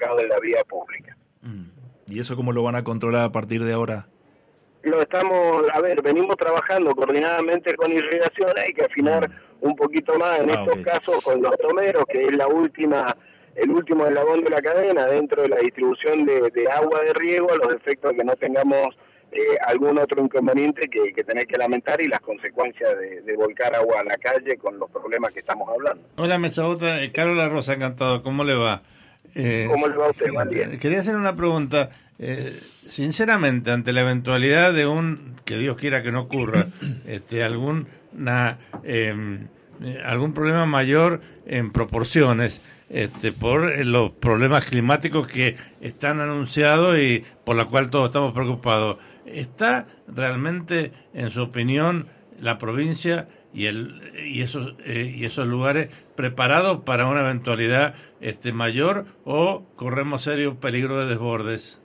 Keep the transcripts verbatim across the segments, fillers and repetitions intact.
ubicado en la vía pública. ¿Y eso cómo lo van a controlar a partir de ahora? Lo estamos, a ver, venimos trabajando coordinadamente con irrigación, hay que afinar mm. un poquito más en ah, estos okay. casos con los tomeros, que es la última, el último eslabón de la cadena dentro de la distribución de, de agua de riego, a los efectos de que no tengamos eh, algún otro inconveniente que, que tener que lamentar y las consecuencias de, de volcar agua a la calle con los problemas que estamos hablando. Hola, Mesabota, eh, Carola Rosa, encantado, ¿cómo le va? Eh, ¿Cómo le va a usted, Juan Díaz? Quería hacer una pregunta. Eh, sinceramente, ante la eventualidad de un, que Dios quiera que no ocurra, este, algún, una, eh, algún problema mayor en proporciones, este, por los problemas climáticos que están anunciados y por la cual todos estamos preocupados, ¿está realmente, en su opinión, la provincia y el y esos eh, y esos lugares preparados para una eventualidad este mayor o corremos serio peligro de desbordes?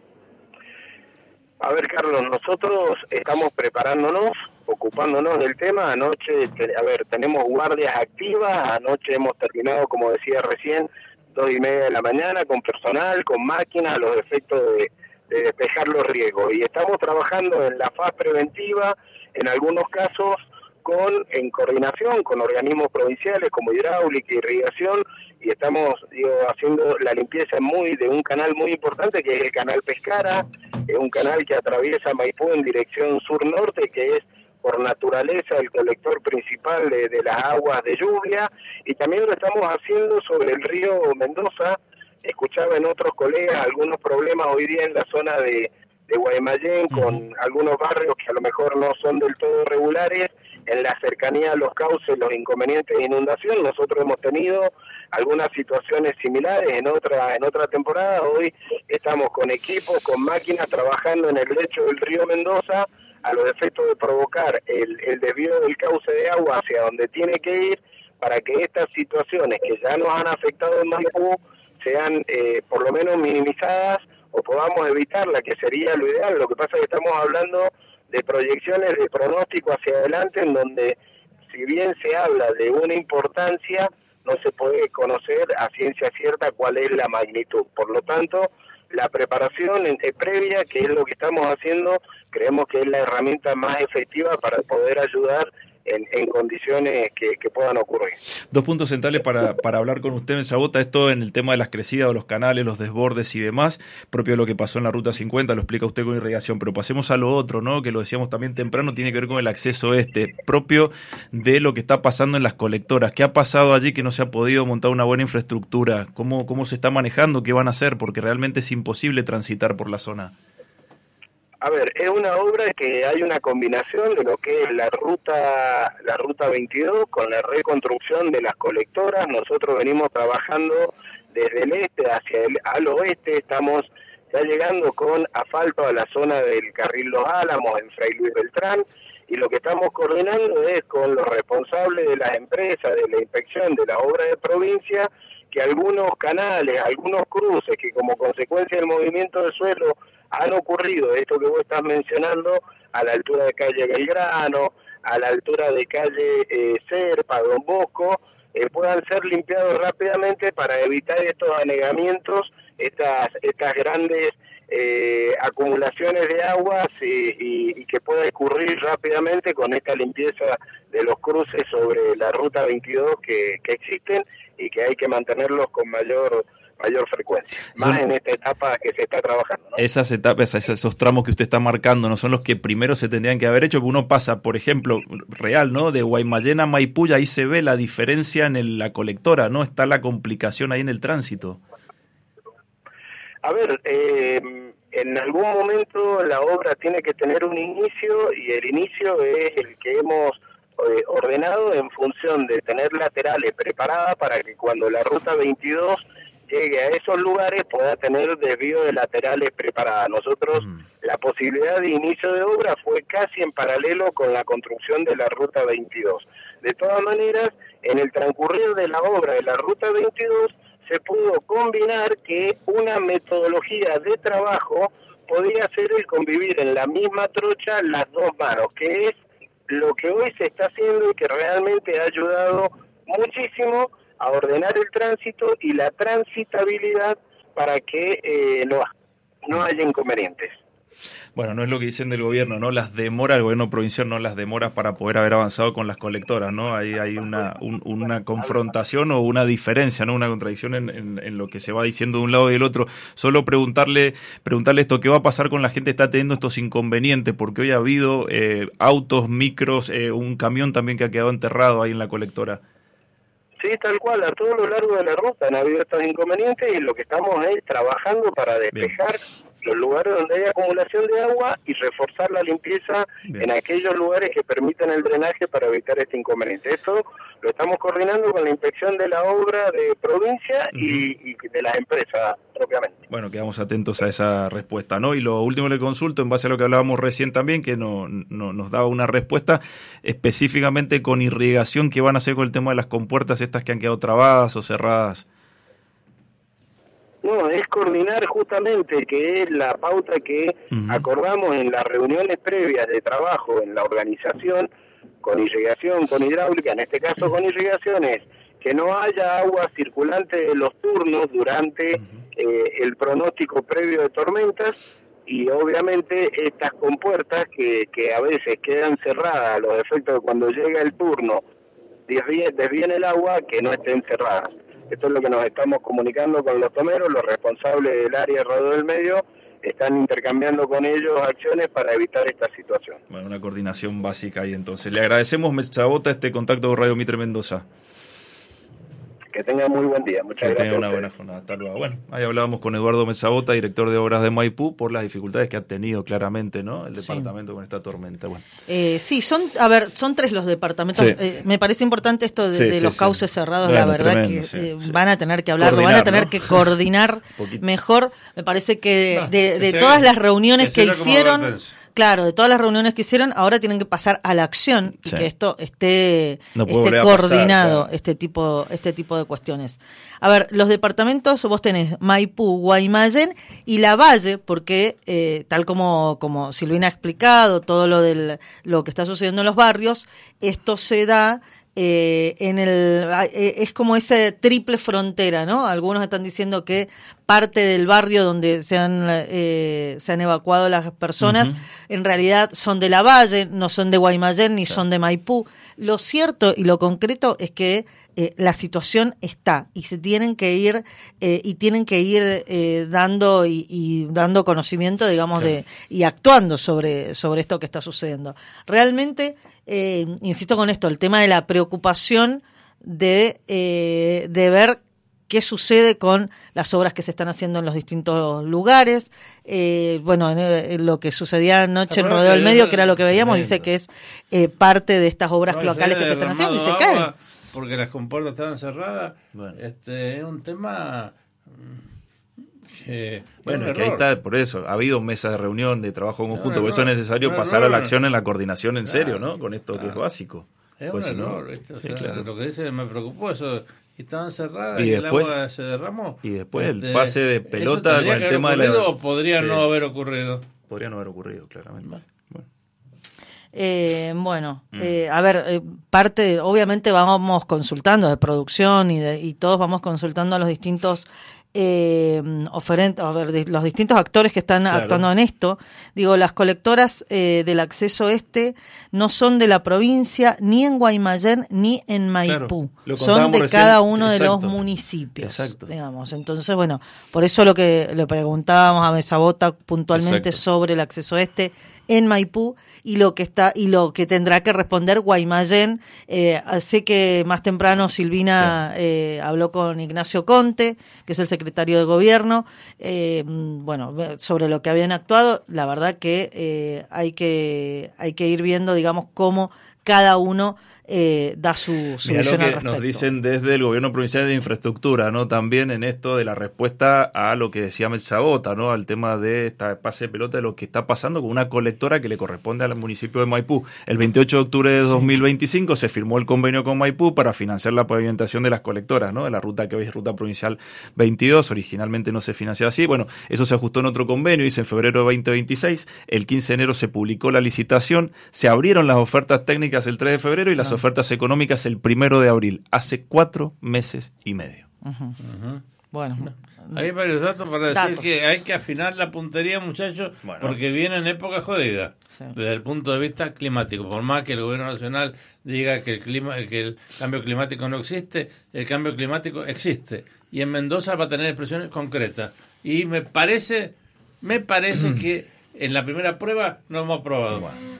A ver, Carlos, nosotros estamos preparándonos, ocupándonos del tema. Anoche, a ver, tenemos guardias activas. Anoche hemos terminado, como decía recién, dos y media de la mañana con personal, con máquinas, a los efectos de, de despejar los riesgos. Y estamos trabajando en la fase preventiva, en algunos casos con en coordinación con organismos provinciales como hidráulica, irrigación, y estamos digo, haciendo la limpieza muy de un canal muy importante que es el canal Pescara, es un canal que atraviesa Maipú en dirección sur-norte, que es por naturaleza el colector principal de, de las aguas de lluvia, y también lo estamos haciendo sobre el río Mendoza. Escuchaba en otros colegas algunos problemas hoy día en la zona de, de Guaymallén, uh-huh. con algunos barrios que a lo mejor no son del todo regulares, en la cercanía a los cauces, los inconvenientes de inundación. Nosotros hemos tenido algunas situaciones similares en otra en otra temporada. Hoy estamos con equipos, con máquinas, trabajando en el lecho del río Mendoza, a los efectos de provocar el, el desvío del cauce de agua hacia donde tiene que ir, para que estas situaciones que ya nos han afectado en Maipú sean eh, por lo menos minimizadas o podamos evitarla, que sería lo ideal. Lo que pasa es que estamos hablando de proyecciones de pronóstico hacia adelante, en donde si bien se habla de una importancia, no se puede conocer a ciencia cierta cuál es la magnitud. Por lo tanto, la preparación eh, previa, que es lo que estamos haciendo, creemos que es la herramienta más efectiva para poder ayudar en, en condiciones que, que puedan ocurrir. Dos puntos centrales para, para hablar con usted, Mesabota, esto en el tema de las crecidas de los canales, los desbordes y demás, propio de lo que pasó en la Ruta cincuenta, lo explica usted con irrigación, pero pasemos a lo otro, ¿no? Que lo decíamos también temprano, tiene que ver con el acceso este, propio de lo que está pasando en las colectoras. ¿Qué ha pasado allí que no se ha podido montar una buena infraestructura? ¿Cómo, cómo se está manejando? ¿Qué van a hacer? Porque realmente es imposible transitar por la zona. A ver, es una obra que hay una combinación de lo que es la ruta la ruta veintidós con la reconstrucción de las colectoras. Nosotros venimos trabajando desde el este hacia el al oeste, estamos ya llegando con asfalto a la zona del Carril Los Álamos en Fray Luis Beltrán, y lo que estamos coordinando es con los responsables de las empresas, de la inspección de la obra de provincia, que algunos canales, algunos cruces que como consecuencia del movimiento del suelo han ocurrido, esto que vos estás mencionando, a la altura de calle Belgrano, a la altura de calle eh, Serpa, Don Bosco, eh, puedan ser limpiados rápidamente para evitar estos anegamientos, estas estas grandes eh, acumulaciones de aguas y, y, y que pueda ocurrir rápidamente con esta limpieza de los cruces sobre la ruta veintidós que, que existen y que hay que mantenerlos con mayor mayor frecuencia, más son, en esta etapa que se está trabajando, ¿no? Esas etapas, esos tramos que usted está marcando, no son los que primero se tendrían que haber hecho, porque uno pasa, por ejemplo, real, ¿no? De Guaymallén a Maipú, ahí se ve la diferencia en el, la colectora, ¿no? Está la complicación ahí en el tránsito. A ver, eh, en algún momento la obra tiene que tener un inicio, y el inicio es el que hemos eh, ordenado en función de tener laterales preparadas para que cuando la ruta veintidós llegue a esos lugares pueda tener desvío de laterales preparadas. Nosotros, mm. la posibilidad de inicio de obra fue casi en paralelo con la construcción de la ruta veintidós. De todas maneras, en el transcurrir de la obra de la ruta veintidós se pudo combinar que una metodología de trabajo podía ser el convivir en la misma trocha las dos manos, que es lo que hoy se está haciendo y que realmente ha ayudado muchísimo a ordenar el tránsito y la transitabilidad para que eh, no, no haya inconvenientes. Bueno, no es lo que dicen del gobierno, ¿no? Las demoras, el gobierno provincial, no las demoras para poder haber avanzado con las colectoras, ¿no? Ahí hay una un, una confrontación o una diferencia, ¿no? Una contradicción en, en, en lo que se va diciendo de un lado y del otro. Solo preguntarle preguntarle esto, ¿qué va a pasar con la gente que está teniendo estos inconvenientes? Porque hoy ha habido eh, autos, micros, eh, un camión también que ha quedado enterrado ahí en la colectora. Sí, tal cual, a todo lo largo de la ruta han habido estos inconvenientes y lo que estamos es trabajando para despejar Bien. los lugares donde hay acumulación de agua y reforzar la limpieza Bien. en aquellos lugares que permiten el drenaje para evitar este inconveniente. Esto lo estamos coordinando con la inspección de la obra de provincia uh-huh. y, y de las empresas propiamente. Bueno, quedamos atentos a esa respuesta, ¿no? Y lo último le consulto, en base a lo que hablábamos recién también, que no, no nos daba una respuesta específicamente con irrigación, ¿qué van a hacer con el tema de las compuertas estas que han quedado trabadas o cerradas? No, es coordinar justamente, que es la pauta que uh-huh. acordamos en las reuniones previas de trabajo en la organización, con irrigación, con hidráulica, en este caso con irrigación, es que no haya agua circulante de los turnos durante uh-huh. eh, el pronóstico previo de tormentas, y obviamente estas compuertas que, que a veces quedan cerradas a los efectos de cuando llega el turno, desvíen el agua, que no estén cerradas. Esto es lo que nos estamos comunicando con los tomeros, los responsables del área de Radio del Medio están intercambiando con ellos acciones para evitar esta situación. Bueno, una coordinación básica ahí entonces. Le agradecemos, Mezzabota, este contacto con Radio Mitre Mendoza. Que tenga muy buen día. Muchas que gracias. Que tenga una buena jornada. Hasta luego. Bueno, ahí hablábamos con Eduardo Mezzabota, director de Obras de Maipú, por las dificultades que ha tenido claramente, ¿no? El departamento sí. con esta tormenta. Bueno. Eh, sí, son, a ver, son tres los departamentos. Sí. Eh, me parece importante esto de, sí, de sí, los sí. cauces cerrados, bueno, la verdad tremendo, que sí, eh, sí. van a tener que hablarlo, coordinar, van a tener ¿no? que coordinar mejor. Me parece que no, de, de que todas sea, las reuniones que, que hicieron... Claro, de todas las reuniones que hicieron, ahora tienen que pasar a la acción y sí. que esto esté, no esté coordinado, pasar, claro. este tipo, este tipo de cuestiones. A ver, los departamentos, vos tenés Maipú, Guaymallén y Lavalle, porque eh, tal como, como Silvina ha explicado, todo lo del lo que está sucediendo en los barrios, esto se da Eh, en el eh, es como esa triple frontera, ¿no? Algunos están diciendo que parte del barrio donde se han eh, se han evacuado las personas uh-huh. en realidad son de Lavalle, no son de Guaymallén ni claro. son de Maipú. Lo cierto y lo concreto es que eh, la situación está y se tienen que ir eh, y tienen que ir eh, dando y, y dando conocimiento, digamos, claro. de y actuando sobre sobre esto que está sucediendo. Realmente Eh, insisto con esto, el tema de la preocupación de, eh, de ver qué sucede con las obras que se están haciendo en los distintos lugares. Eh, bueno, en, en lo que sucedía anoche en Rodeo del Medio, que era lo que veíamos, dice que es eh, parte de estas obras no, cloacales que se están haciendo y se caen. Porque las compuertas estaban cerradas. Bueno. Este es un tema... Eh, bueno, es que ahí está, por eso, ha habido mesas de reunión, de trabajo conjunto, no, por eso es necesario no, pasar no, a la acción en la coordinación en claro, serio, ¿no? Con esto claro. que es básico. Es pues, un ¿no? error, ¿viste? O sí, sea, claro. Lo que dice me preocupó, eso, estaban cerradas y, y después, el agua se derramó. Y después este, el pase de pelota con el tema de la... ¿O podría sí. no haber ocurrido? Podría no haber ocurrido, claramente. Bueno. Bueno, eh, bueno mm. eh, a ver, eh, parte, obviamente vamos consultando de producción y, de, y todos vamos consultando a los distintos... Eh, oferente, a ver, de los distintos actores que están claro. actuando en esto. Digo, las colectoras eh, del acceso este no son de la provincia, ni en Guaymallén, ni en Maipú. Claro, son de recién. Cada uno Exacto. de los municipios. Exacto. Digamos. Entonces, bueno, por eso lo que le preguntábamos a Mezzabota puntualmente Exacto. sobre el acceso este en Maipú y lo que está y lo que tendrá que responder Guaymallén. Eh, sé que más temprano Silvina sí. eh, habló con Ignacio Conte, que es el secretario de gobierno, eh, bueno, sobre lo que habían actuado. La verdad que eh, hay que hay que ir viendo, digamos, cómo cada uno eh, da su, su Mirá visión lo al que respecto. Nos dicen desde el gobierno provincial de infraestructura, ¿no? También en esto de la respuesta a lo que decía Mezzabota, ¿no? Al tema de esta pase de pelota, de lo que está pasando con una colectora que le corresponde al municipio de Maipú. El veintiocho de octubre de dos mil veinticinco sí. se firmó el convenio con Maipú para financiar la pavimentación de las colectoras, ¿no? De la ruta que hoy es ruta provincial veintidós, originalmente no se financiaba así. Bueno, eso se ajustó en otro convenio, dice en febrero de veinte veintiséis. El quince de enero se publicó la licitación, se abrieron las ofertas técnicas el tres de febrero y las ofertas económicas el primero de abril, hace cuatro meses y medio. Uh-huh. Uh-huh. Bueno. Hay varios datos para decir Datos. que hay que afinar la puntería, muchachos, Bueno. porque vienen épocas jodidas Sí. desde el punto de vista climático. Por más que el gobierno nacional diga que el clima, que el cambio climático no existe, el cambio climático existe. Y en Mendoza va a tener expresiones concretas. Y me parece, me parece que en la primera prueba no hemos aprobado.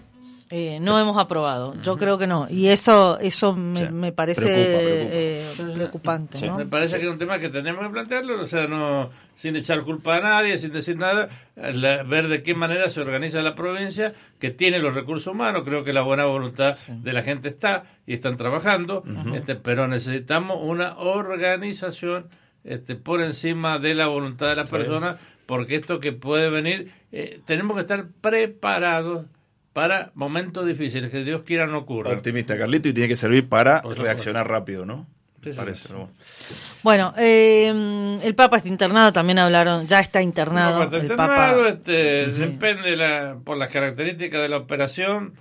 Eh, no hemos aprobado, yo creo que no. Y eso eso me, Sí. me parece Preocupa, preocupa. eh, preocupante. Sí. ¿no? Me parece que es un tema que tenemos que plantearlo, o sea, no sin echar culpa a nadie, sin decir nada, la- ver de qué manera se organiza la provincia, que tiene los recursos humanos. Creo que la buena voluntad de la gente está y están trabajando, este, pero necesitamos una organización este, por encima de la voluntad de las personas, porque esto que puede venir, eh, tenemos que estar preparados para momentos difíciles, que Dios quiera no ocurra. Optimista, Carlito, y tiene que servir para Por supuesto. reaccionar rápido, ¿no? Sí, sí, Parece, sí. ¿no? Bueno, eh, el Papa está internado, también hablaron, ya está internado. El Papa está el internado, Papa, este, depende la, por las características de la operación,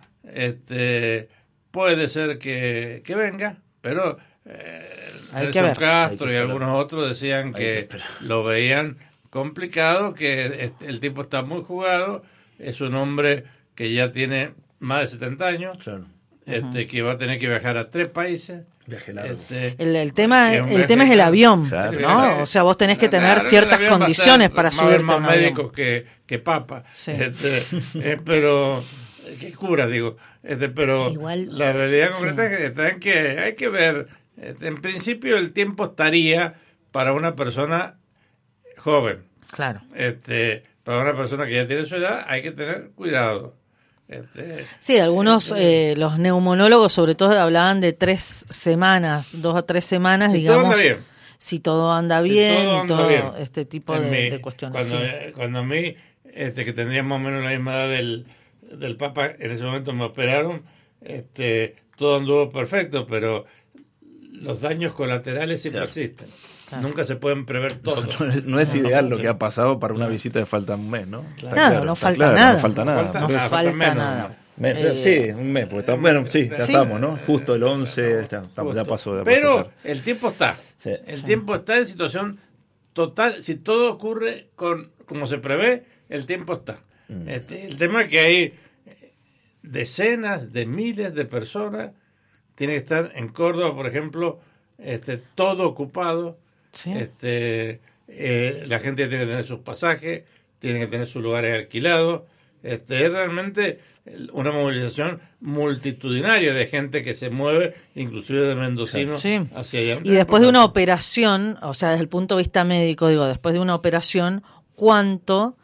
este, puede ser que, que venga, pero eh, Hay que Nelson ver. Castro Hay que y esperar. algunos otros decían Hay que que esperar. lo veían complicado, que este, el tipo está muy jugado, es un hombre que ya tiene más de setenta años, Claro. este, que va a tener que viajar a tres países. Viaje largo. Este, el, el tema es un el viaje tema es el largo. avión, Claro. ¿no? O sea, vos tenés que tener Claro, ciertas el avión va a condiciones estar- para va a haber subirte a más un avión. médicos que, que papa. Sí. Este, eh, pero, que cura, digo. Este, pero Igual, la realidad sí. concreta es que, está en que hay que ver. Este, en principio, el tiempo estaría para una persona joven. Claro. Este, para una persona que ya tiene su edad, hay que tener cuidado. Este, Sí, algunos, eh, los neumonólogos sobre todo hablaban de tres semanas, dos a tres semanas, Si todo digamos, anda bien. si todo anda Si bien todo y anda todo bien. este tipo En de, mi- de cuestiones. Cuando, sí. eh, cuando a mí, este, que tendría más o menos la misma edad del, del Papa, en ese momento me operaron, este, todo anduvo perfecto, pero los daños colaterales siempre Claro. existen. Claro. Nunca se pueden prever todos. No es, no es ideal lo que ha pasado para una visita de falta un mes, ¿no? Está Nada, claro, no está falta claro, nada. No falta nada. falta No nada, falta falta menos, nada. ¿no? Me- Eh, sí, un mes, porque estamos, bueno, sí, ya Sí. estamos, ¿no? Justo el once, está- estamos, ya Justo. pasó. Ya pasó Pero tarde. el tiempo está. Sí. El tiempo está en situación total. Si todo ocurre con como se prevé, el tiempo está. Mm. Este, el tema es que hay decenas de miles de personas tienen que estar en Córdoba, por ejemplo, este, todo ocupado. Sí. Este, eh, la gente tiene que tener sus pasajes, tiene que tener sus lugares alquilados. Este, es realmente una movilización multitudinaria de gente que se mueve, inclusive de mendocinos, Sí. hacia allá. Y después de una operación, o sea, desde el punto de vista médico, digo, después de una operación, ¿cuánto,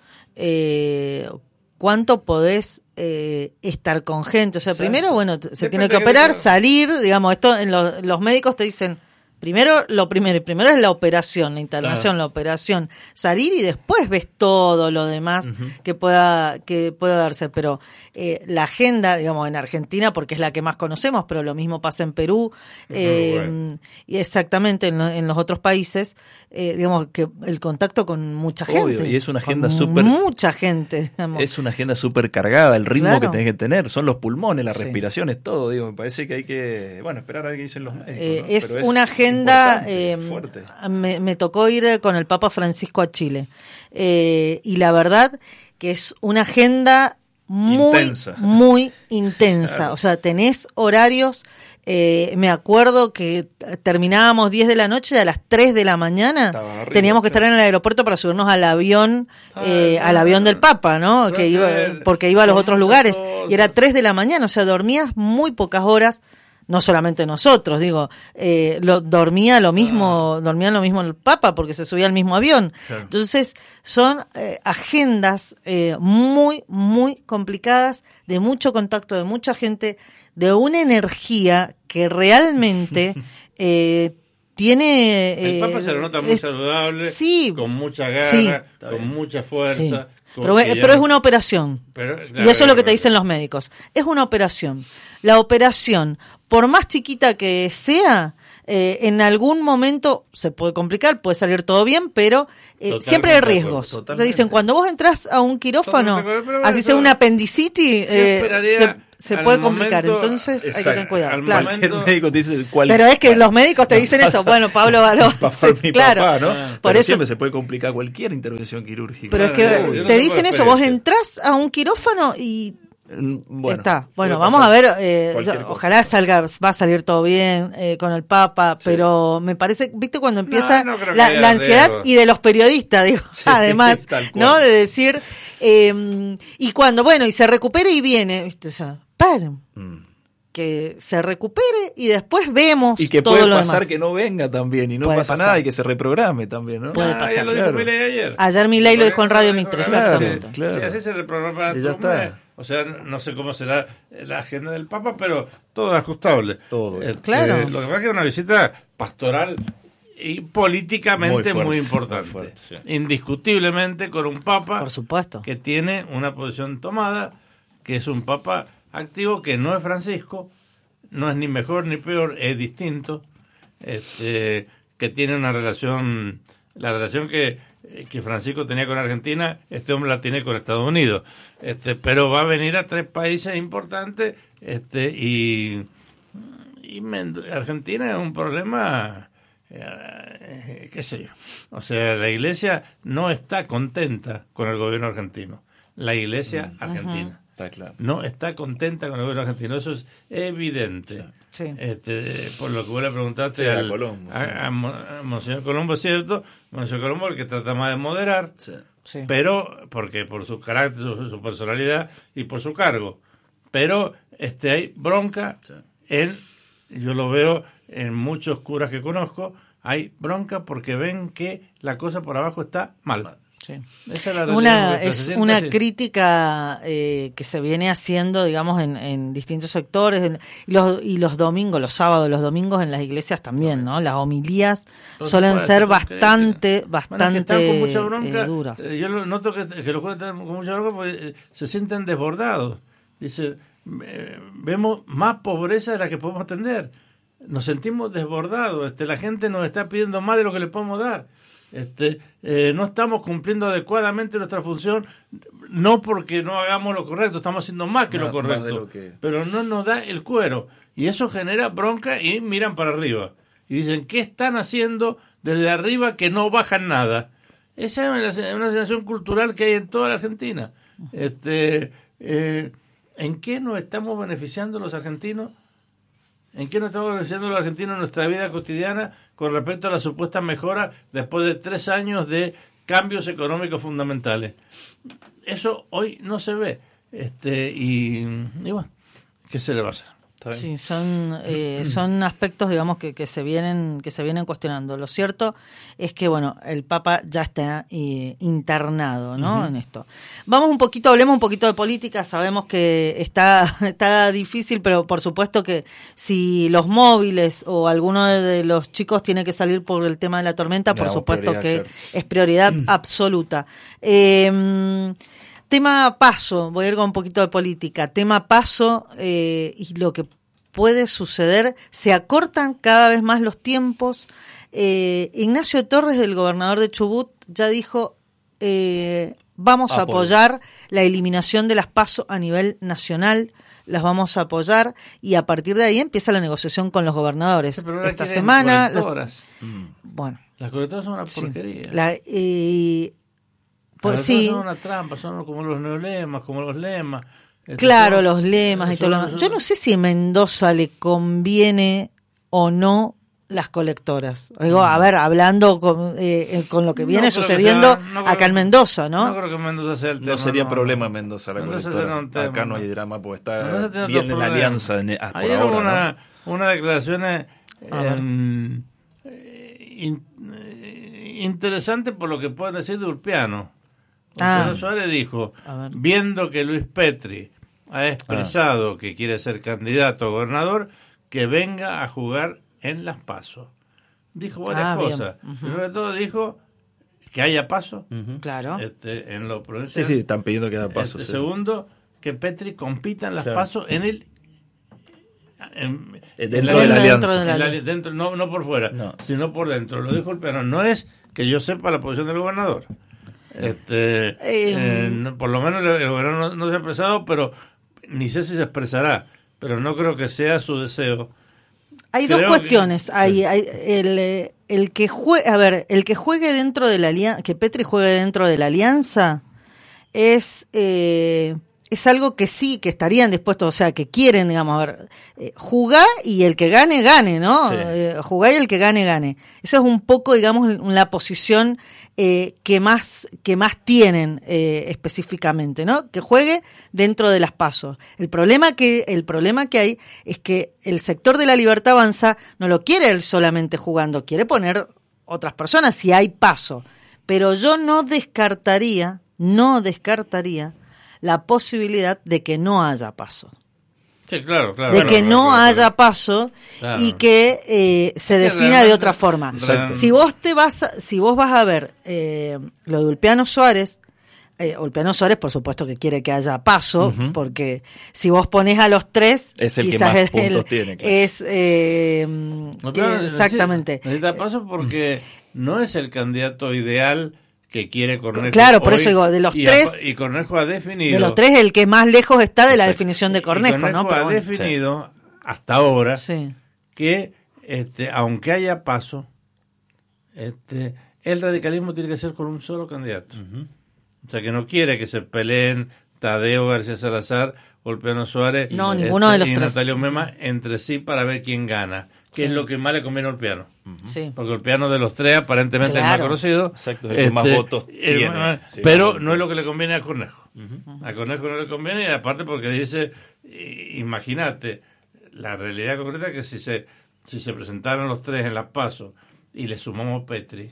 eh, cuánto podés eh, estar con gente? O sea, Exacto. primero, bueno, t- se Depende tiene que de qué operar, tipo- salir, digamos, esto en lo- los médicos te dicen, primero, lo primero, primero es la operación, la internación, Claro. la operación, salir y después ves todo lo demás que pueda que pueda darse. Pero eh, la agenda, digamos, en Argentina, porque es la que más conocemos, pero lo mismo pasa en Perú, eh, Uruguay. y exactamente en, lo- en los otros países, eh, digamos, que el contacto con mucha Obvio, gente. y es una agenda con súper- Mucha gente, digamos. Es una agenda súper cargada, el ritmo Claro. que tenés que tener, son los pulmones, las Sí. respiraciones, todo, digo, me parece que hay que, bueno, esperar a ver qué dicen los médicos. Eh, ¿no? es Pero una agenda importante, eh, fuerte. me, me tocó ir eh, con el Papa Francisco a Chile eh, y la verdad que es una agenda muy Intensa. muy intensa, Claro. o sea, tenés horarios, eh, me acuerdo que t- terminábamos diez de la noche y a las tres de la mañana Estaba arriba, teníamos que claro. estar en el aeropuerto para subirnos al avión Ah, eh, claro. al avión del Papa, ¿no? Claro, Que iba, claro. porque iba a los Con otros muchas lugares y era cosas. tres de la mañana, o sea, dormías muy pocas horas. No solamente nosotros, digo, eh, lo, dormía lo mismo, dormía lo mismo el Papa porque se subía al mismo avión. Claro. Entonces, son eh, agendas eh, muy, muy complicadas, de mucho contacto, de mucha gente, de una energía que realmente eh, tiene... El eh, Papa se lo nota muy es- saludable, sí, con mucha garra, sí. con mucha fuerza. sí. con Pero, que pero ya- es una operación. pero, Y claro, eso es lo que te claro. dicen los médicos. Es una operación. La operación, por más chiquita que sea, eh, en algún momento se puede complicar, puede salir todo bien, pero eh, Totalmente siempre hay de acuerdo, riesgos. totalmente. Te dicen, cuando vos entras a un quirófano, Totalmente de acuerdo, pero así eso- sea una apendicitis, Yo eh, esperaría, se- se al puede complicar, momento- entonces hay que Exacto. tener cuidado. Al Claro. momento- Cualquier médico te dice cuál. Pero es que los médicos te dicen eso. Bueno, Pablo Való. Papá, sí, mi claro. papá, ¿no? Ah. Por Pero eso- siempre se puede complicar cualquier intervención quirúrgica. Pero es Claro, que yo- yo no te tengo dicen eso, vos experiencia. entrás a un quirófano y Mm, Bueno, está. Bueno, puede vamos a pasar ver, eh, cualquier yo- cosa. ojalá salga, va a salir todo bien eh, con el Papa, Sí. pero me parece, viste cuando empieza no creo que la, haya la ansiedad riesgo. y de los periodistas, digo, Sí, además, tal cual. ¿no? De decir, eh, y cuando, bueno, y se recupere y viene, viste, o sea, paren, Mm. que se recupere y después vemos Y que todo puede lo pasar demás. que no venga también y no Puede pasa pasar. nada y que se reprograme también, ¿no? Puede Ah, pasar. ya lo dijo Claro. Milei ayer. Ayer Milei lo dijo en Radio Mitre, Claro, exactamente. sí, Claro. sí, así se reprograma Y ya todo un está. mes. O sea, no sé cómo será la agenda del Papa, pero todo es ajustable. Todo. Este, Claro. Lo que pasa es que es una visita pastoral y políticamente Muy muy, fuerte, importante. muy fuerte, sí. Indiscutiblemente con un Papa Por supuesto. que tiene una posición tomada, que es un Papa activo, que no es Francisco, no es ni mejor ni peor, es distinto, este, que tiene una relación, la relación que, que Francisco tenía con Argentina, este hombre la tiene con Estados Unidos, este, pero va a venir a tres países importantes, este, y, y Mend- Argentina es un problema, eh, qué sé yo, o sea, la Iglesia no está contenta con el gobierno argentino, la Iglesia argentina. Está claro. No está contenta con el gobierno argentino, eso es evidente. Sí. Sí. Este, por lo que vos le preguntaste Sí, a al- Colombo, a, sí. a Mo- a Monseñor Colombo, es cierto, Monseñor Colombo el que trata más de moderar, Sí. Sí. pero porque por su carácter, su, su personalidad y por su cargo. Pero este hay bronca Sí. en, yo lo veo en muchos curas que conozco, hay bronca porque ven que la cosa por abajo está mal. Sí. Esa es la realidad, Una, porque se es siente una así. crítica eh, que se viene haciendo, digamos, en, en distintos sectores, en- y, los, y los domingos, los sábados, los domingos en las iglesias también, ¿no? Las homilías Por suelen supuesto, ser son bastante, críticas. Bueno, es que bastante están con mucha bronca. eh, duras. Eh, yo lo noto que, que los curas están con mucha bronca porque eh, se sienten desbordados. Dice, eh, vemos más pobreza de la que podemos atender. Nos sentimos desbordados. Este, la gente nos está pidiendo más de lo que le podemos dar. Este, eh, no estamos cumpliendo adecuadamente nuestra función, no porque no hagamos lo correcto, estamos haciendo más que Más- lo correcto, más de lo que- pero no nos da el cuero. Y eso genera bronca y miran para arriba. Y dicen, ¿qué están haciendo desde arriba que no bajan nada? Esa es una, una sensación cultural que hay en toda la Argentina. Este, eh, ¿En qué nos estamos beneficiando los argentinos? ¿En qué nos estamos beneficiando los argentinos en nuestra vida cotidiana con respecto a la supuesta mejora después de tres años de cambios económicos fundamentales? Eso hoy no se ve. Este, y, y bueno, ¿qué se le va a hacer? Está bien. Sí, son eh, son aspectos, digamos, que, que se vienen que se vienen cuestionando. Lo cierto es que, bueno, el Papa ya está eh, internado, ¿no? Uh-huh. En esto. Vamos un poquito, hablemos un poquito de política. Sabemos que está está difícil, pero por supuesto que si los móviles o alguno de los chicos tiene que salir por el tema de la tormenta, por supuesto que claro. es prioridad absoluta. Eh, Tema paso, voy a ir con un poquito de política. Tema paso eh, y lo que puede suceder, se acortan cada vez más los tiempos. Eh, Ignacio Torres, el gobernador de Chubut, ya dijo, eh, vamos a apoyar la eliminación de las paso a nivel nacional, las vamos a apoyar y a partir de ahí empieza la negociación con los gobernadores. Sí, pero esta semana... Las, mm. Bueno. Las colectoras son una porquería. Sí, la, eh, Pues sí. Son una trampa, son como los neolemas, como los lemas. Claro, son, los lemas y todo lo demás. Yo no sé si a Mendoza le conviene o no las colectoras. Digo, a ver, hablando con, eh, con lo que viene no sucediendo que sea, no acá en Mendoza, ¿no? No creo que Mendoza sea el tema. No sería no. problema en Mendoza la Mendoza colectora. Un tema, acá no no hay drama, porque está bien en la alianza en, ah, por Ayer ahora, hubo una, ¿no? una declaración eh, eh, in, interesante por lo que pueden decir de Urpiano. Ah, Suárez dijo, viendo que Luis Petri ha expresado ah. que quiere ser candidato a gobernador, que venga a jugar en las PASO. Dijo varias ah, cosas. Uh-huh. Primero de todo dijo que haya PASO. Uh-huh. Claro. Este, en lo provincial. Sí, sí, están pidiendo que haya PASO. Este, sí. Segundo, que Petri compita en las claro. PASO en el... En, en, en la, la, la alianza. De la, dentro, no, no por fuera, no. sino por dentro. Lo dijo Urpiano. No es que yo sepa la posición del gobernador. Este, eh, eh, no, por lo menos el, el gobierno no, no se ha expresado, pero ni sé si se expresará, pero no creo que sea su deseo. Hay Creo dos cuestiones. Que, hay, sí. hay el, el que juegue, a ver, el que juegue dentro de la alianza, que Petri juegue dentro de la alianza, es eh, es algo que sí, que estarían dispuestos, o sea, que quieren, digamos, a ver, eh, jugar y el que gane, gane, ¿no? Sí. Eh, jugar y el que gane, gane. Eso es un poco, digamos, la posición eh, que más que más tienen eh, específicamente, ¿no? Que juegue dentro de las pasos. El problema que el problema que hay es que el sector de la Libertad Avanza no lo quiere él solamente jugando, quiere poner otras personas si hay paso. Pero yo no descartaría, no descartaría la posibilidad de que no haya paso. Sí, claro, claro. De Bueno, que claro, no claro, haya claro. paso Claro. y que eh, se Que defina realmente- de otra forma. Exacto. Si vos te vas, a, si vos vas a ver eh, lo de Ulpiano Suárez, eh, Ulpiano Suárez, por supuesto que quiere que haya paso, Ujú. porque si vos pones a los tres, Es el que quizás más es puntos el- tiene, claro. es eh, No, que- claro, necesita- exactamente. Necesita paso porque no es el candidato ideal que quiere Cornejo. Claro, por hoy, eso digo, de los y tres- A, y Cornejo ha definido. De los tres, el que más lejos está de la Exacto. definición de y Cornejo, Cornejo ¿no? Pero ha bueno. definido hasta ahora Sí. que este, aunque haya paso, este, el radicalismo tiene que ser con un solo candidato. O sea, que no quiere que se peleen Tadeo García Salazar, Ulpiano Suárez No, ninguno de los y tres. Natalio Mema entre sí para ver quién gana, que Sí. es lo que más le conviene a Ulpiano. Sí. Porque Ulpiano de los tres aparentemente es el Claro. más conocido. Exacto, es el que más votos el tiene. más- Sí, pero claro. no es lo que le conviene a Cornejo. A Cornejo no le conviene, y aparte porque dice, i- imagínate, la realidad concreta es que si se, si se presentaron los tres en la PASO y le sumamos Petri,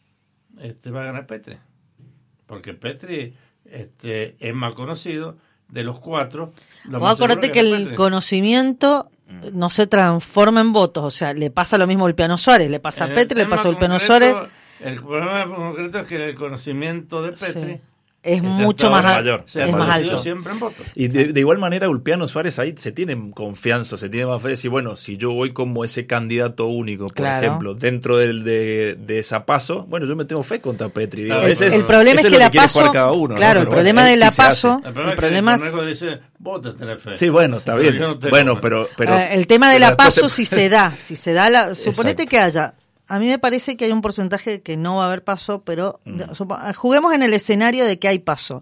este va a ganar Petri. Porque Petri este, es más conocido de los cuatro. Lo Vos más seguro acordate que gana el Petri. conocimiento no se transforma en votos, o sea, le pasa lo mismo a Ulpiano Suárez, le pasa a En el Petri, le tema pasa a Ulpiano concreto, Suárez, El problema concreto es que el conocimiento de Petri Sí. es este, mucho hasta más, ahora al- mayor. se ha es más producido alto. siempre en votos. Y de, de igual manera, Ulpiano Suárez ahí se tiene confianza, se tiene más fe de decir, bueno, si yo voy como ese candidato único, por Claro. ejemplo, dentro del, de, de esa paso, bueno, yo me tengo fe contra Petri. Digo, Claro, El, ese es- el problema ese es que lo la quiere paso, jugar cada uno, ¿no? claro, el Pero problema bueno, de él la sí se hace. paso, El problema el es que problema es, Cornejo dice, vos te tenés fe. Sí, bueno, está Pero bien. yo no tengo Bueno, fe. pero, pero eh, el tema de pero la después paso se- si se da, si se da la, suponete Exacto. que haya, a mí me parece que hay un porcentaje que no va a haber paso, pero Mm. supo- juguemos en el escenario de que hay paso.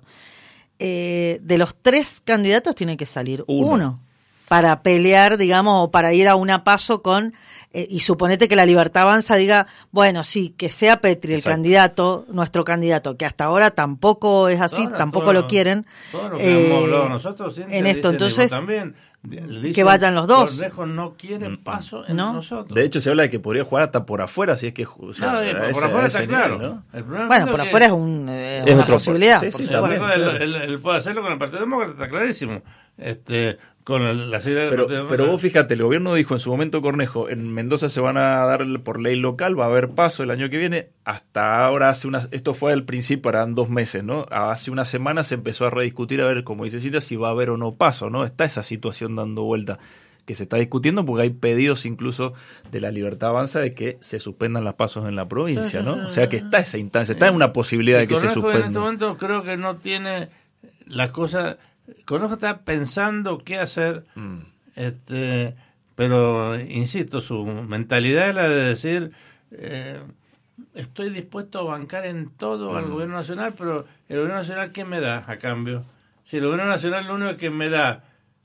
Eh, de los tres candidatos tiene que salir Uno. uno, para pelear, digamos, o para ir a una paso con, eh, y suponete que la Libertad Avanza diga, bueno, sí, que sea Petri el Exacto. candidato, nuestro candidato, que hasta ahora tampoco es así, Ahora, tampoco todo- lo quieren. Todo lo que Eh, hemos hablado nosotros Cintia, en esto, dice, entonces, digo, también, dicen, que vayan los dos. Cornejo no quiere paso en ¿No? nosotros. De hecho, se habla de que podría jugar hasta por afuera, si es que... o sea, No, a eh, por, ese- por a afuera ese está nivel, claro. ¿no? El problema Bueno, es por que- afuera es, un, eh, Es una otro- posibilidad. sí, por sí, Sí, supuesto. también. él, él- él puede hacerlo con el Partido Demócrata, está clarísimo. Este, con el- la sigla del Pero, Partido pero Demócrata. vos fíjate, el gobierno dijo en su momento, Cornejo, en Mendoza se van a dar por ley local, va a haber paso el año que viene. Hasta ahora, hace unas, esto fue al principio, eran dos meses, ¿no? Hace una semana se empezó a rediscutir a ver, como dice Cintia, si va a haber o no paso, ¿no? Está esa situación dando vuelta que se está discutiendo porque hay pedidos incluso de la Libertad Avanza de que se suspendan las pasos en la provincia, ¿no? O sea que está esa instancia, está en una posibilidad de Y que se Cornejo en este suspenda. momento creo que no tiene la cosa. Cornejo está pensando qué hacer, Mm. este, pero insisto, su mentalidad es la de decir: eh, estoy dispuesto a bancar en todo al gobierno nacional, pero el gobierno nacional, ¿qué me da a cambio? Si el gobierno nacional lo único que me da,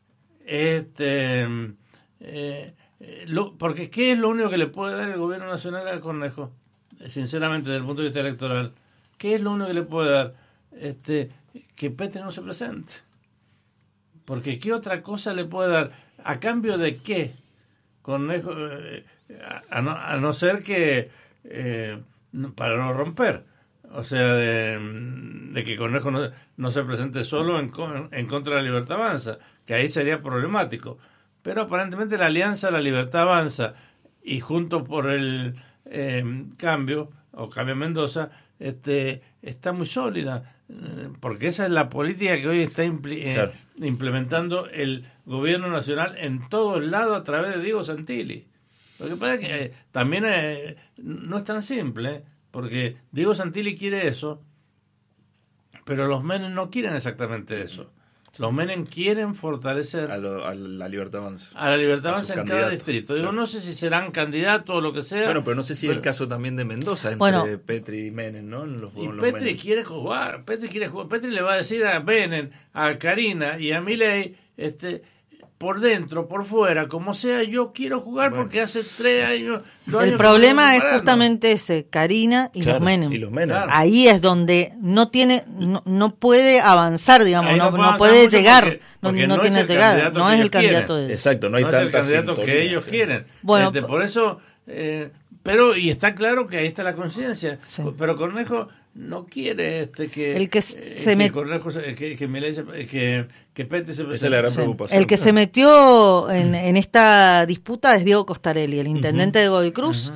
este, eh, eh, lo, porque ¿qué es lo único que le puede dar el gobierno nacional al Cornejo? Sinceramente, desde el punto de vista electoral, ¿qué es lo único que le puede dar? Este, que Petri no se presente. Porque ¿qué otra cosa le puede dar? ¿A cambio de qué? Cornejo, eh, a, a no, a no ser que eh, no- para no romper. O sea, de, de que Cornejo no, no se presente solo en, con- en contra de la Libertad Avanza, que ahí sería problemático. Pero aparentemente la alianza La Libertad Avanza y junto por el eh, cambio, o Cambio Mendoza, este, está muy sólida, eh, porque esa es la política que hoy está impli- eh, Claro. implementando el gobierno nacional en todos lados a través de Diego Santilli. Lo que pasa es que eh, también eh, no es tan simple, ¿eh? Porque Diego Santilli quiere eso, pero los Menem no quieren exactamente eso. Los Menem quieren fortalecer a, lo, a la Libertad Avanza. A la Libertad a Avanza en candidatos. cada distrito. Digo, Claro. no sé si serán candidatos o lo que sea. Bueno, pero no sé si pero, es el caso también de Mendoza, entre Bueno. Petri y Menem, ¿no? En los, Y en los Petri Menem. quiere jugar. Petri quiere jugar. Petri le va a decir a Menem, a Karina y a Milei, este, por dentro, por fuera, como sea, yo quiero jugar Bueno. porque hace tres años. dos El años que problema estamos es preparando. justamente ese, Karina y Claro, los Menem. y los Menem. Claro. Ahí es donde no tiene, no, no puede avanzar, digamos, Ahí no, no no puede puede avanzar mucho llegar, porque- no, porque no no tiene es el llegada, candidato no que es el ellos quieren. candidato de ellos. Exacto, no hay no es el tanta candidato sintonía. que ellos quieren. Bueno, Este, p- por eso, eh, pero y está claro que ahí está la conciencia. Sí. Pero Cornejo no quiere este que El que eh, se que met- Cornejo se- que que Milei se- que que Petri se Esa es la gran Sí. preocupación. El que se metió en, en esta disputa es Diego Costarelli, el intendente de Godoy Cruz.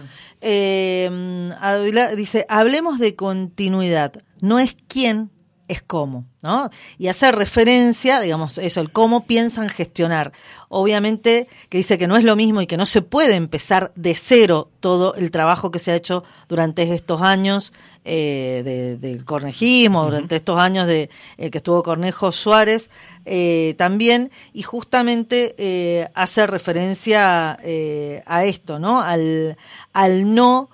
Eh, habla- dice, hablemos de continuidad, no es quién, es cómo, ¿no? Y hace referencia, digamos, eso, el cómo piensan gestionar. Obviamente que dice que no es lo mismo y que no se puede empezar de cero todo el trabajo que se ha hecho durante estos años eh, de- del cornejismo, durante estos años de eh, que estuvo Cornejo Suárez eh, también, y justamente eh, hace referencia eh, a esto, ¿no? Al, al no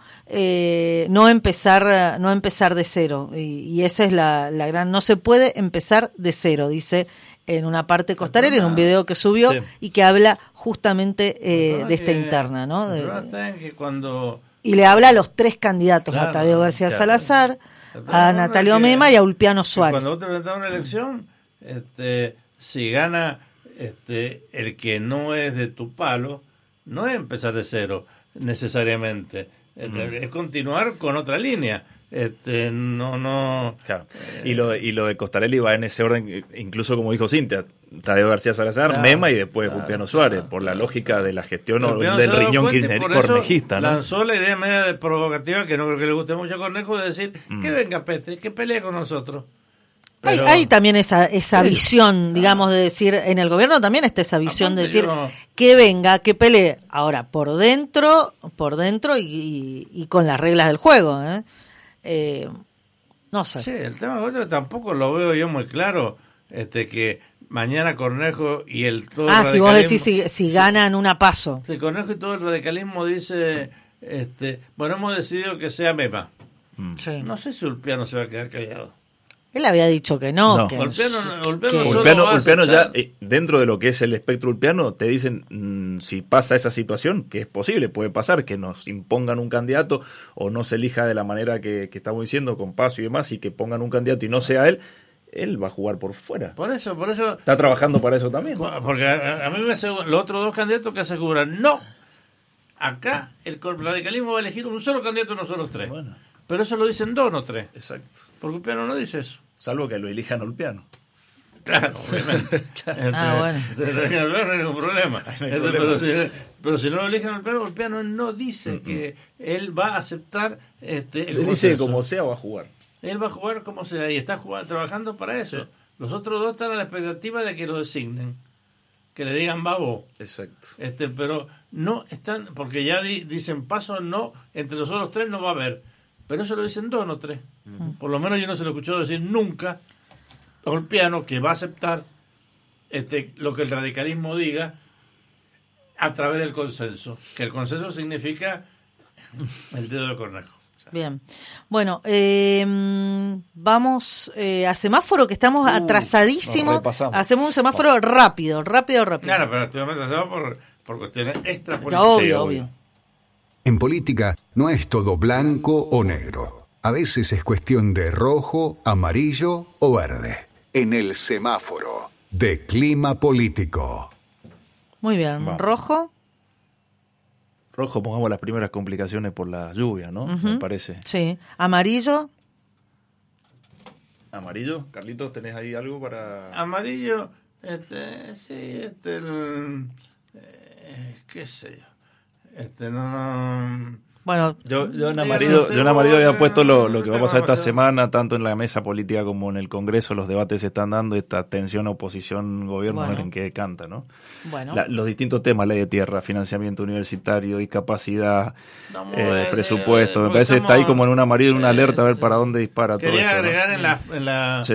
Eh, no empezar no empezar de cero y, y esa es la, la gran, no se puede empezar de cero, dice en una parte Costarelli, en un video que subió Sí. y que habla justamente eh, El de esta problema que- interna, ¿no? el De- problema está en que cuando y le habla a los tres candidatos, Claro, a Tadeo García claro. Salazar, El a problema Natalio es que- Mema y a Ulpiano que Suárez. Cuando vos te presentás a una elección, este, si gana este, el que no es de tu palo, no es empezar de cero necesariamente. Este, Es continuar con otra línea. Este, no, no. Claro. Y lo, y lo de Costarelli va en ese orden, incluso como dijo Cintia, Tadeo García Salazar, Claro, Mema y después claro, Ulpiano Suárez, claro, por la claro. lógica de la gestión o Ulpiano del se ha dado riñón cuenta y kirchner- por eso cornejista, ¿no? lanzó la idea media de provocativa que no creo que le guste mucho a Cornejo de decir que venga Petri, que pelee con nosotros. Hay, Pero- hay también esa, esa Sí, visión, digamos, de decir, en el gobierno también está esa visión de Aparte decir yo- que venga, que pelee. Ahora, por dentro, por dentro y, y- y con las reglas del juego. ¿eh? Eh, no sé. Sí, el tema de Goya tampoco lo veo yo muy claro, este que mañana Cornejo y el todo el ah, si vos radicalismo- decís si, si ganan una paso. Sí, Cornejo y todo el radicalismo dice, este, bueno, hemos decidido que sea Mema. Sí. No sé si Ulpiano se va a quedar callado. Él había dicho que no. No. Que, Ulpiano- Ulpiano que- solo Ulpiano, va a Ulpiano ya, aceptar- eh, dentro de lo que es el espectro ulpiano, te dicen mm, si pasa esa situación, que es posible, puede pasar, que nos impongan un candidato o no se elija de la manera que, que estamos diciendo, con paso y demás, y que pongan un candidato y no sea él, él va a jugar por fuera. Por eso, por eso, Está trabajando para eso también. porque a, a mí me aseguran, los otros dos candidatos que aseguran, no, acá el radicalismo va a elegir un solo candidato, no solo tres. Bueno. Pero eso lo dicen dos, no tres. Exacto. Porque Ulpiano no dice eso. Salvo que lo elijan a Ulpiano. Claro, obviamente. Este, Ah, bueno. se eligen al Ulpiano, no hay ningún problema. No hay Este, problema. pero, si, pero si no lo eligen al Ulpiano, Ulpiano no dice que él va a aceptar este, el Él dice que consenso. como sea va a jugar. Él va a jugar como sea y está jugando, trabajando para eso. Sí. Los otros dos están a la expectativa de que lo designen, que le digan babo. Exacto. Este, pero no están, porque ya di- dicen paso no, entre los otros tres no va a haber. Pero eso lo dicen dos, no tres. Por lo menos yo no se lo he escuchado decir nunca a Ulpiano que va a aceptar este, lo que el radicalismo diga a través del consenso. Que el consenso significa el dedo de Cornejo. Bien. Bueno, eh, vamos eh, a semáforo, que estamos Uh, atrasadísimos. nos repasamos. Hacemos un semáforo rápido, rápido, rápido. Claro, pero estoy atrasado por, por cuestiones extra Obvio, políticas. Sí, obvio. obvio. En política no es todo blanco o negro. A veces es cuestión de rojo, amarillo o verde. En el semáforo de clima político. Muy bien. Vamos. Rojo. Rojo, pongamos las primeras complicaciones por la lluvia, ¿no? Ujú. Me parece. Sí. Amarillo. Amarillo, Carlitos, ¿tenés ahí algo para...? Amarillo, este, sí, este, el, eh, qué sé yo, este, no, no, Bueno, Yo, yo en Diga, amarillo, no yo en amarillo había tengo- puesto lo, no lo que va a tengo pasar esta demasiado. semana, tanto en la mesa política como en el Congreso, los debates se están dando, esta tensión oposición-gobierno, a ver Bueno. en qué canta, ¿no? bueno. La- los distintos temas, ley de tierra, financiamiento universitario, discapacidad, Vamos eh, a decir, presupuesto, me porque parece que está ahí estamos- como en un amarillo, en una alerta, a ver Sí, para sí. dónde dispara todo Quería esto, ¿no? agregar en la, en la Sí.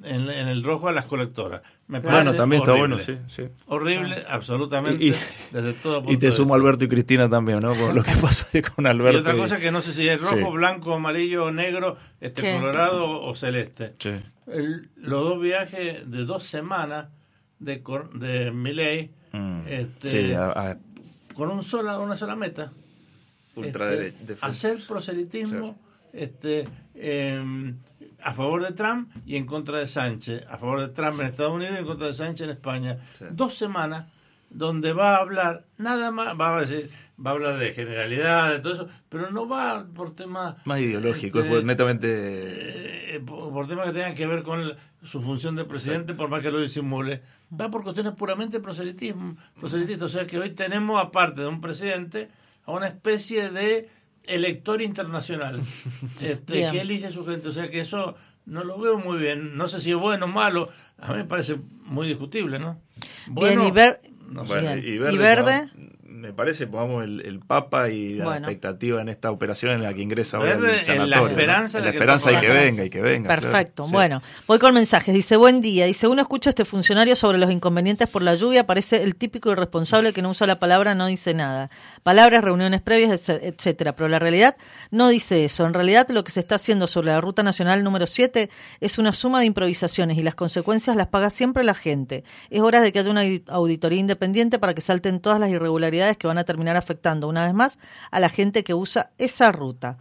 en, en el rojo a las colectoras. Me bueno, también horrible. está bueno, sí. sí. Horrible, ah. absolutamente, y, desde todo punto Y te de sumo vista. Alberto y Cristina también, ¿no? Por lo que pasó con Alberto. Y otra cosa que no sé si es rojo, sí. blanco, amarillo, negro, este ¿Qué? colorado o celeste. Sí. El, los dos viajes de dos semanas de, de Milei, Mm. este, sí, a, a, con un sola, una sola meta. ultra este, de, de hacer proselitismo este, eh, a favor de Trump y en contra de Sánchez, a favor de Trump en Estados Unidos y en contra de Sánchez en España. Sí. Dos semanas donde va a hablar nada más, va a decir, va a hablar de generalidades, de todo eso, pero no va por temas más ideológicos, este, pues, netamente eh, por, por temas que tengan que ver con la, su función de presidente. Exacto. Por más que lo disimule, va por cuestiones puramente proselitismo, proselitistas. O sea que hoy tenemos, aparte de un presidente, a una especie de elector internacional este, que elige su gente. O sea que eso no lo veo muy bien. No sé si es bueno o malo. A mí me parece muy discutible, ¿no? Bueno, bien, y, ver, no sé. Bueno, y verde, ¿Y verde? Me parece, pongamos el, el Papa y la bueno. expectativa en esta operación en la que ingresa ahora verde, el sanatorio. La esperanza, ¿no? de la esperanza que y que venga, y que venga. Perfecto. Claro. Bueno, sí. Voy con mensajes. Dice, buen día. Dice, uno escucha a este funcionario sobre los inconvenientes por la lluvia, parece el típico irresponsable que no usa la palabra, no dice nada. Palabras, reuniones previas, etcétera. Pero la realidad no dice eso. En realidad lo que se está haciendo sobre la Ruta Nacional número siete es una suma de improvisaciones y las consecuencias las paga siempre la gente. Es hora de que haya una auditoría independiente para que salten todas las irregularidades que van a terminar afectando una vez más a la gente que usa esa ruta.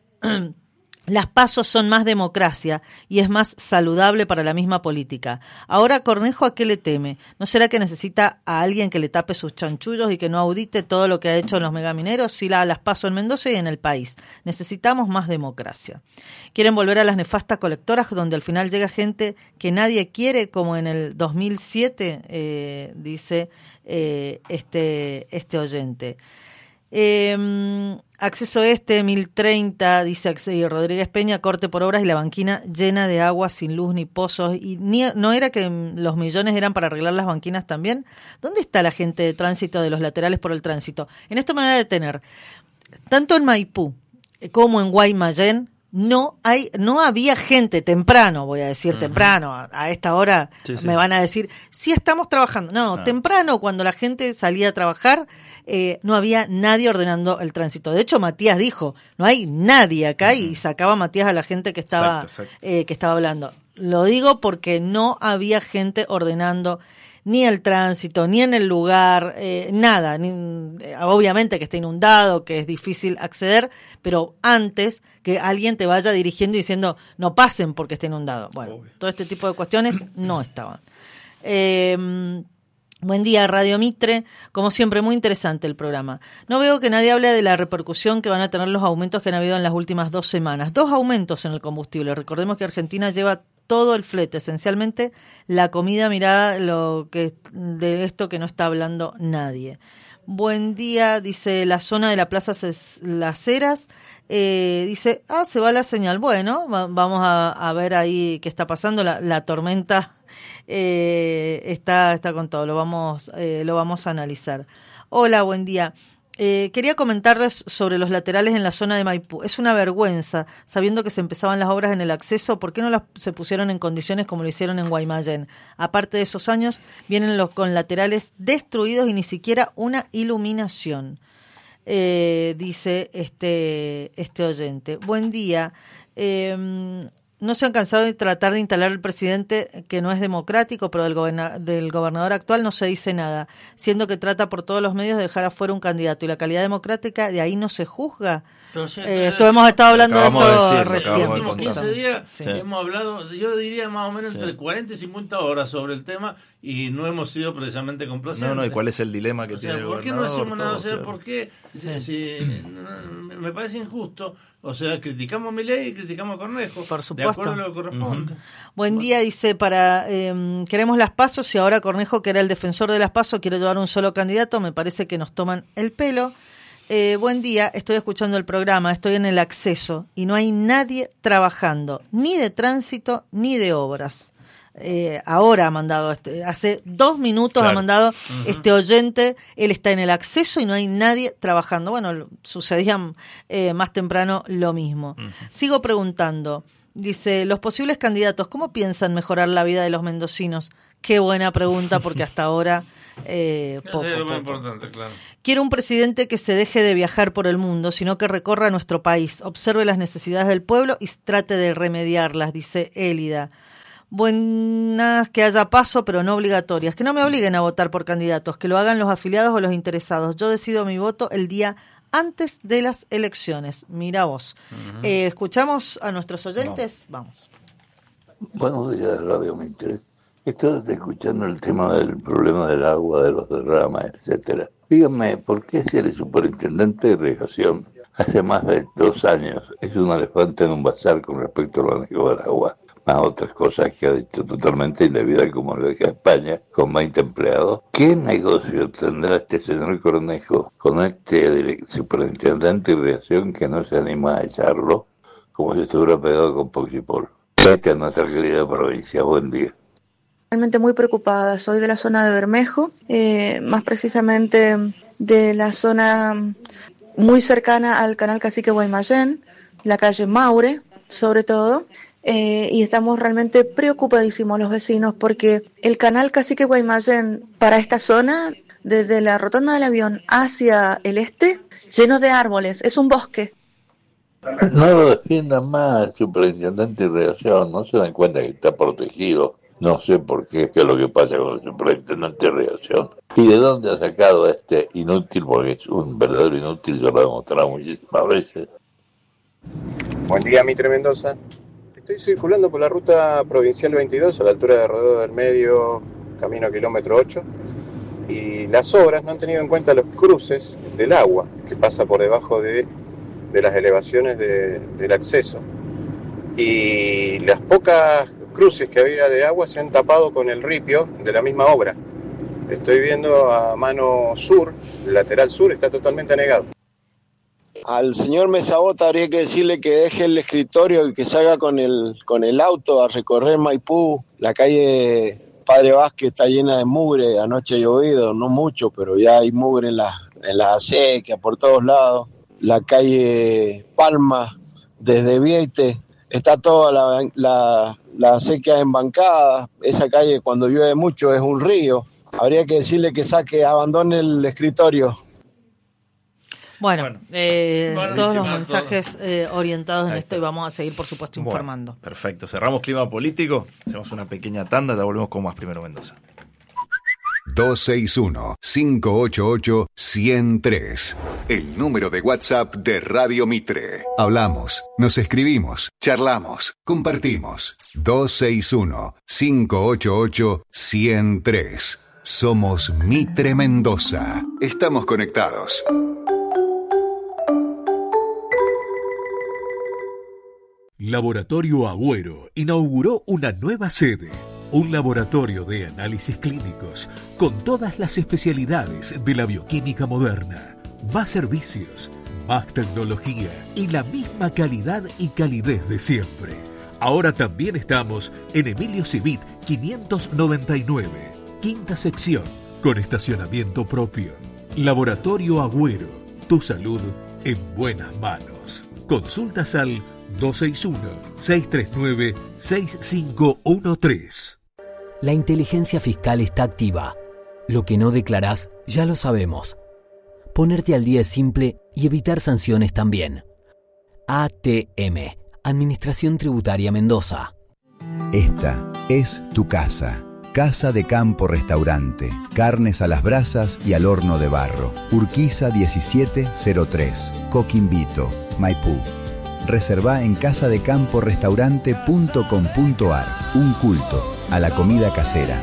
Las pasos son más democracia y es más saludable para la misma política. Ahora, Cornejo, ¿a qué le teme? ¿No será que necesita a alguien que le tape sus chanchullos y que no audite todo lo que ha hecho en los megamineros? Sí, la, las paso en Mendoza y en el país. Necesitamos más democracia. Quieren volver a las nefastas colectoras donde al final llega gente que nadie quiere, como en el dos mil siete, eh, dice eh, este, este oyente. Eh, acceso este, mil treinta, dice Axel Rodríguez Peña, corte por obras y la banquina llena de agua, sin luz ni pozos. Y ni, ¿no era que los millones eran para arreglar las banquinas también? ¿Dónde está la gente de tránsito, de los laterales por el tránsito? En esto me voy a detener. Tanto en Maipú como en Guaymallén no hay, no había gente temprano, voy a decir uh-huh. temprano, a, a esta hora sí, sí. me van a decir, sí estamos trabajando. No, ah. temprano, cuando la gente salía a trabajar, eh, no había nadie ordenando el tránsito. De hecho, Matías dijo, no hay nadie acá, uh-huh. y sacaba Matías a la gente que estaba, exacto, exacto. Eh, que estaba hablando. Lo digo porque no había gente ordenando ni el tránsito, ni en el lugar, eh, nada. Ni, obviamente que está inundado, que es difícil acceder, pero antes que alguien te vaya dirigiendo y diciendo no pasen porque está inundado. Bueno, Obvio. Todo este tipo de cuestiones no estaban. Eh, Buen día, Radio Mitre. Como siempre, muy interesante el programa. No veo que nadie hable de la repercusión que van a tener los aumentos que han habido en las últimas dos semanas. Dos aumentos en el combustible. Recordemos que Argentina lleva todo el flete, esencialmente la comida, mirada lo que de esto que no está hablando nadie. Buen día, dice la zona de la Plaza Las Heras, eh, dice, ah, se va la señal. Bueno, va, vamos a, a ver ahí qué está pasando, la, la tormenta eh, está, está con todo, lo vamos, eh, lo vamos a analizar. Hola, buen día. Eh, quería comentarles sobre los laterales en la zona de Maipú. Es una vergüenza, sabiendo que se empezaban las obras en el acceso, ¿por qué no las se pusieron en condiciones como lo hicieron en Guaymallén? Aparte de esos años, vienen los con laterales destruidos y ni siquiera una iluminación, eh, dice este, este oyente. Buen día. Eh, No se han cansado de tratar de instalar al presidente que no es democrático, pero del, goberna- del gobernador actual no se dice nada, siendo que trata por todos los medios de dejar afuera un candidato. Y la calidad democrática, de ahí no se juzga. Entonces, eh, esto hemos estado hablando de esto de decir, recién. En los últimos quince días sí. hemos hablado, yo diría más o menos sí. entre cuarenta y cincuenta horas sobre el tema y no hemos sido precisamente complacientes. No, no, ¿y cuál es el dilema que o tiene sea, el ¿por qué no gobernador? hacemos nada? Todo, O sea, claro. ¿por qué? Si, si, no, me parece injusto. O sea, criticamos a Milei y criticamos a Cornejo. Por supuesto. De acuerdo a lo que corresponde. Uh-huh. Buen día, dice, para eh, queremos las PASO, y ahora Cornejo, que era el defensor de las PASO, quiere llevar un solo candidato, me parece que nos toman el pelo. Eh, buen día, estoy escuchando el programa, estoy en el acceso y no hay nadie trabajando, ni de tránsito ni de obras. Eh, ahora ha mandado, este, hace dos minutos claro. ha mandado uh-huh. este oyente, él está en el acceso y no hay nadie trabajando. Bueno, sucedía eh, más temprano lo mismo. Uh-huh. Sigo preguntando, Dice, los posibles candidatos, ¿cómo piensan mejorar la vida de los mendocinos? Qué buena pregunta, porque hasta ahora... Eh, poco, Eso es lo más poco. importante, claro. Quiero un presidente que se deje de viajar por el mundo, sino que recorra nuestro país, observe las necesidades del pueblo y trate de remediarlas, dice Élida. Buenas, que haya paso, pero no obligatorias. Que no me obliguen a votar por candidatos, que lo hagan los afiliados o los interesados. Yo decido mi voto el día antes de las elecciones. Mira vos. Uh-huh. Eh, ¿Escuchamos a nuestros oyentes? No. Vamos. Buenos días, Radio Mitre. Estoy escuchando el tema del problema del agua, de los derrames, etcétera. Díganme, ¿por qué si el superintendente de irrigación hace más de dos años es un elefante en un bazar con respecto al manejo del agua? Más otras cosas que ha dicho totalmente indebida, como lo de España, con veinte empleados. ¿Qué negocio tendrá este señor Cornejo con este superintendente de irrigación que no se anima a echarlo como si estuviera pegado con Poxipol? Esta es nuestra querida provincia. Buen día. Realmente muy preocupada. Soy de la zona de Bermejo, eh, más precisamente de la zona muy cercana al canal Cacique Guaymallén, la calle Maure, sobre todo, eh, y estamos realmente preocupadísimos los vecinos porque el canal Cacique Guaymallén para esta zona, desde la rotonda del avión hacia el este, lleno de árboles, es un bosque. No lo defiendan más, superintendente de irrigación, no se dan cuenta que está protegido. No sé por qué, qué es lo que pasa con el superintendente de irrigación. ¿Y de dónde ha sacado este inútil? Porque es un verdadero inútil, yo lo he demostrado muchísimas veces. Buen día, Mitre Mendoza. Estoy circulando por la ruta provincial veintidós a la altura de Rodeo del Medio, camino kilómetro ocho, y las obras no han tenido en cuenta los cruces del agua que pasa por debajo de, de las elevaciones de, del acceso. Y las pocas cruces que había de agua se han tapado con el ripio de la misma obra. Estoy viendo a mano sur, el lateral sur está totalmente anegado. Al señor Mesabota habría que decirle que deje el escritorio y que salga con el, con el auto a recorrer Maipú. La calle Padre Vázquez está llena de mugre, anoche ha llovido, no mucho, pero ya hay mugre en la, en la acequia por todos lados. La calle Palma, desde Viete, está toda la, la, la acequia embancada. Esa calle cuando llueve mucho es un río. Habría que decirle que saque, abandone el escritorio. Bueno, Bueno, eh, todos los mensajes eh, orientados en esto y vamos a seguir, por supuesto, informando. Bueno, perfecto. Cerramos clima político, hacemos una pequeña tanda, ya volvemos con más Primero Mendoza. dos seis uno, cinco ocho ocho, uno cero tres. El número de WhatsApp de Radio Mitre. Hablamos, nos escribimos, charlamos, compartimos. dos seis uno, cinco ocho ocho, uno cero tres. Somos Mitre Mendoza. Estamos conectados. Laboratorio Agüero inauguró una nueva sede. Un laboratorio de análisis clínicos con todas las especialidades de la bioquímica moderna. Más servicios, más tecnología y la misma calidad y calidez de siempre. Ahora también estamos en Emilio Civit quinientos noventa y nueve, quinta sección, con estacionamiento propio. Laboratorio Agüero, tu salud en buenas manos. Consultas al dos seis uno, seis tres nueve, seis cinco uno tres. La inteligencia fiscal está activa. Lo que no declarás, ya lo sabemos. Ponerte al día es simple y evitar sanciones también. A T M, Administración Tributaria Mendoza. Esta es tu casa. Casa de Campo Restaurante. Carnes a las brasas y al horno de barro. Urquiza diecisiete cero tres, Coquimbito, Maipú. Reservá en casadecamporestaurante punto com punto ar. Un culto a la comida casera.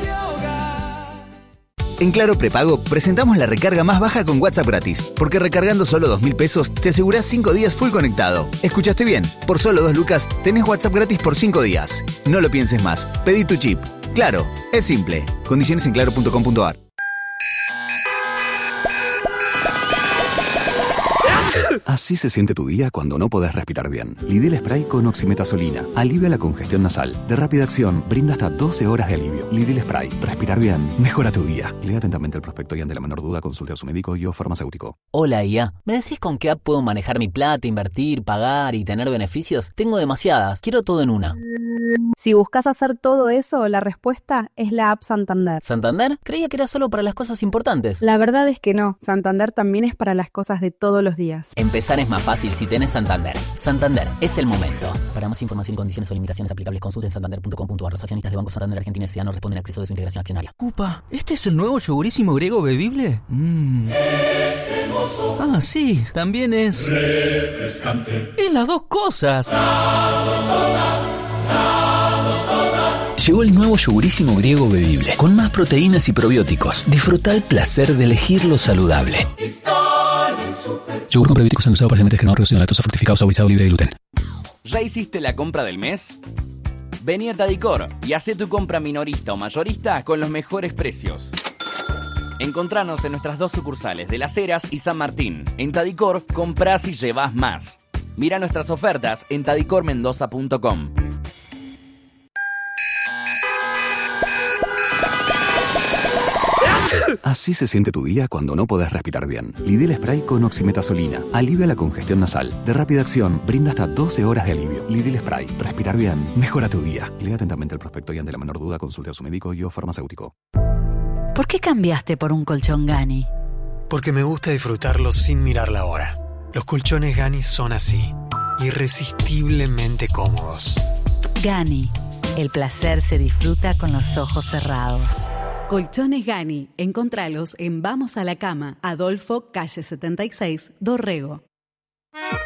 En Claro Prepago presentamos la recarga más baja con WhatsApp gratis, porque recargando solo dos mil pesos te asegurás cinco días full conectado. ¿Escuchaste bien? Por solo dos lucas tenés WhatsApp gratis por cinco días. No lo pienses más, pedí tu chip. Claro, es simple. Condiciones en claro punto com punto ar. Así se siente tu día cuando no podés respirar bien. Lidl Spray con oximetazolina. Alivia la congestión nasal. De rápida acción, brinda hasta doce horas de alivio. Lidl Spray. Respirar bien. Mejora tu día. Lea atentamente el prospecto y ante la menor duda consulte a su médico y o farmacéutico. Hola, I A. ¿Me decís con qué app puedo manejar mi plata, invertir, pagar y tener beneficios? Tengo demasiadas. Quiero todo en una. Si buscas hacer todo eso, la respuesta es la app Santander. ¿Santander? Creía que era solo para las cosas importantes. La verdad es que no. Santander también es para las cosas de todos los días. Empezar es más fácil si tenés Santander. Santander, es el momento. Para más información y condiciones o limitaciones aplicables, consulten santander punto com punto a r. Los accionistas de Banco Santander Argentina S A no responden a acceso de su integración accionaria. Upa, ¿este es el nuevo yogurísimo griego bebible? Mm. Ah, sí, también es... refrescante. Es las dos cosas. Las dos cosas. Las dos cosas. Llegó el nuevo yogurísimo griego bebible, con más proteínas y probióticos. Disfruta el placer de elegir lo saludable. Yogur con probióticos endulzado parcialmente descremado, reducido en lactosa, fructificado, saborizado, libre de gluten. ¿Ya hiciste la compra del mes? Vení a Tadicor y hacé tu compra minorista o mayorista con los mejores precios. Encontranos en nuestras dos sucursales de Las Heras y San Martín. En Tadicor, comprás y llevás más. Mira nuestras ofertas en tadicor mendoza punto com. Así se siente tu día cuando no podés respirar bien. Lidl Spray con oximetazolina. Alivia la congestión nasal. De rápida acción, brinda hasta doce horas de alivio. Lidl Spray. Respirar bien. Mejora tu día. Lea atentamente el prospecto y ante la menor duda consulte a su médico y o farmacéutico. ¿Por qué cambiaste por un colchón Gani? Porque me gusta disfrutarlo sin mirar la hora. Los colchones Gani son así. Irresistiblemente cómodos. Gani. El placer se disfruta con los ojos cerrados. Colchones Gani. Encontralos en Vamos a la Cama, Adolfo, calle setenta y seis, Dorrego.